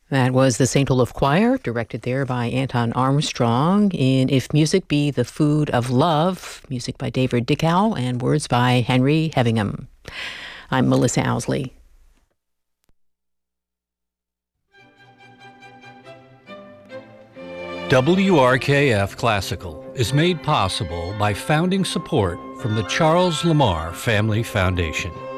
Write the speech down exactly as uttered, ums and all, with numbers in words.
That was the Saint Olaf Choir, directed there by Anton Armstrong, in If Music Be the Food of Love, music by David Dickow and words by Henry Hevingham. I'm Melissa Owsley. W R K F Classical is made possible by founding support from the Charles Lamar Family Foundation.